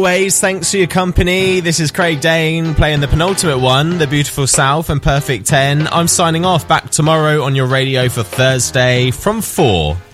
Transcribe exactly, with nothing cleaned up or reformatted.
Always, thanks for your company. This is Craig Dane playing the penultimate one, The Beautiful South and Perfect ten. I'm signing off. Back tomorrow on your radio for Thursday from four.